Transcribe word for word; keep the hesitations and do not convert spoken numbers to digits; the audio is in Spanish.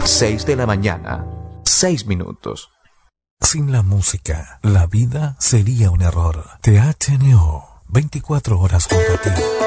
seis de la mañana, seis minutos. Sin la música, la vida sería un error. T H N O, veinticuatro horas junto a ti.